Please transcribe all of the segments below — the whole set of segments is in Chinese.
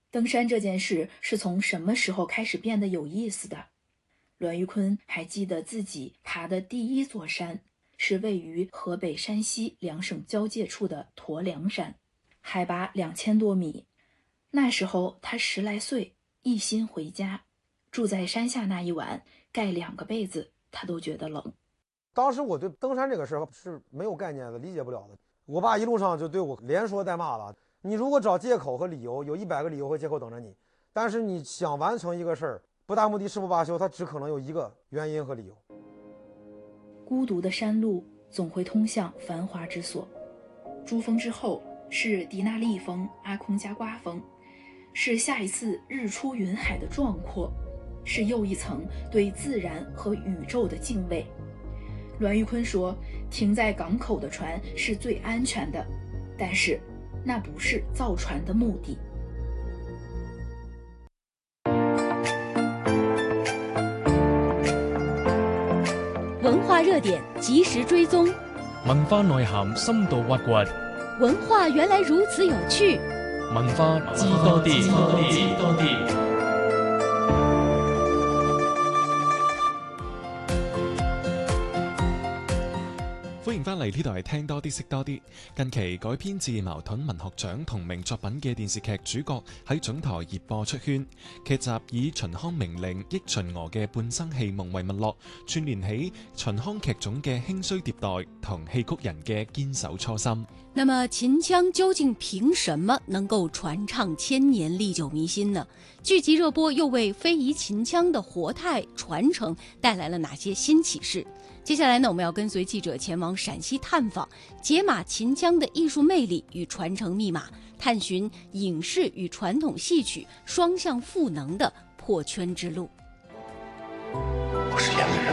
登山这件事是从什么时候开始变得有意思的？栾玉坤还记得自己爬的第一座山是位于河北山西两省交界处的驼梁山，海拔2000多米。那时候他10来岁，一心回家，住在山下那一晚，盖2个被子，他都觉得冷。 当时我对登山这个事儿是没有概念的，理解不了的。我爸一路上就对我连说带骂的。你如果找借口和理由，有100个理由和借口等着你。但是你想完成一个事儿，不达目的誓不罢休，它只可能有一个原因和理由。 孤独的山路总会通向繁华之所。珠峰之后是迪纳利峰、阿空加瓜峰，是下一次日出云海的壮阔，是又一层对自然和宇宙的敬畏。栾玉坤说，停在港口的船是最安全的，但是那不是造船的目的。 文化热点及时追踪， 文化內涵深度挖掘， 文化原来如此有趣， 文化知多啲，知多啲。歡迎翻嚟呢度係聽多啲識多啲。近期改編自矛盾文學獎同名作品嘅電視劇主角喺準台熱播出圈。劇集以秦腔名伶憶秦娥嘅半生戲夢為脈絡，串聯起秦腔劇種嘅興衰迭代同戲曲人嘅堅守初心。 那麼秦腔究竟憑什麼能夠傳唱千年歷久彌新呢？劇集熱播又為非遺秦腔的活態傳承帶來了哪些新啟示？接下來呢，我們要跟隨記者前往陝西探訪，解碼秦腔的藝術魅力與傳承密碼，探尋影視與傳統戲曲雙向賦能的破圈之路。 我是演給人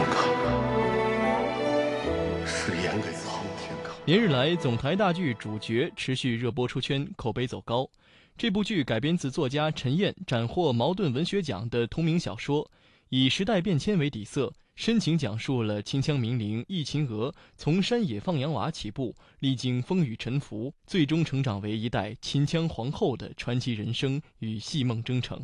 看的，是演給蒼天看的。 连日来，总台大剧主角持续热播出圈，口碑走高。这部剧改编自作家陈燕斩获茅盾文学奖的同名小说，以时代变迁为底色，深情讲述了秦腔名伶忆秦娥从山野放羊娃起步，历经风雨沉浮，最终成长为一代秦腔皇后的传奇人生与戏梦征程。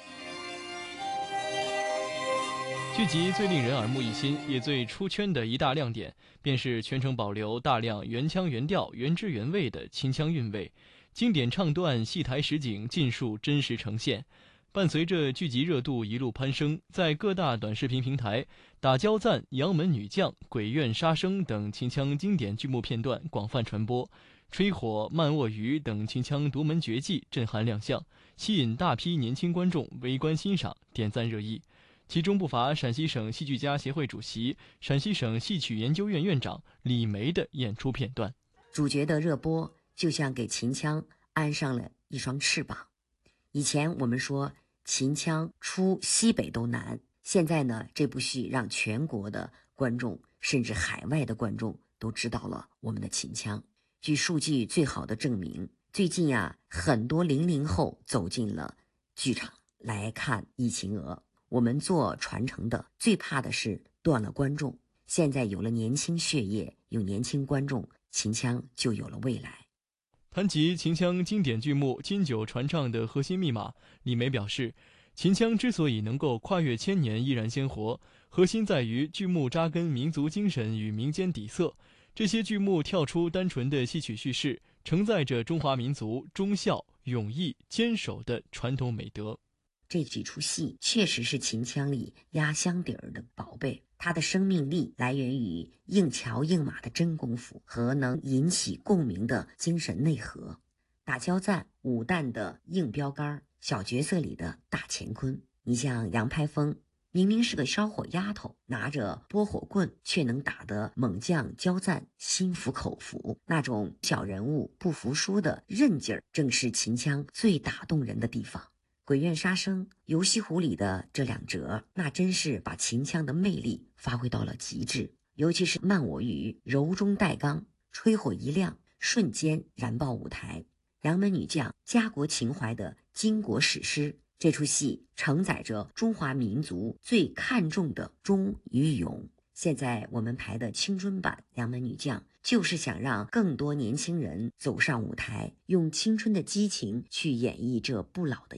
剧集最令人耳目一新，也最出圈的一大亮点，便是全程保留大量原腔原调、原汁原味的秦腔韵味，经典唱段、戏台实景尽数真实呈现。伴随着剧集热度一路攀升，在各大短视频平台，打交赞、杨门女将、鬼怨杀生等秦腔经典剧目片段广泛传播，吹火、慢卧鱼等秦腔独门绝技震撼亮相，吸引大批年轻观众围观欣赏，点赞热议。其中不乏陕西省戏剧家协会主席、陕西省戏曲研究院院长李梅的演出片段。 主角的热播就像给秦腔安上了一双翅膀。以前我们说秦腔出西北都难，现在呢，这部戏让全国的观众甚至海外的观众都知道了我们的秦腔。据数据最好的证明，最近很多00后走进了剧场来看忆秦娥。我们做传承的最怕的是断了观众，现在有了年轻血液，有年轻观众，秦腔就有了未来。 谈及秦腔经典剧目经久传唱的核心密码，李梅表示，秦腔之所以能够跨越千年依然鲜活，核心在于剧目扎根民族精神与民间底色。这些剧目跳出单纯的戏曲叙事，承载着中华民族忠孝、勇毅、坚守的传统美德。 这几出戏确实是秦腔里压箱底儿的宝贝，它的生命力来源于硬桥硬马的真功夫和能引起共鸣的精神内核。打交赞、武旦的硬标杆，小角色里的大乾坤。你像杨排风，明明是个烧火丫头，拿着拨火棍却能打得猛将交赞心服口服，那种小人物不服输的韧劲儿，正是秦腔最打动人的地方。鬼怨杀生、游西湖里的这2折，那真是把秦腔的魅力发挥到了极致。尤其是慢我鱼柔中带刚，吹火一亮，瞬间燃爆舞台。杨门女将家国情怀的巾帼史诗，这出戏承载着中华民族最看重的忠与勇。现在我们排的青春版杨门女将，就是想让更多年轻人走上舞台，用青春的激情去演绎这不老的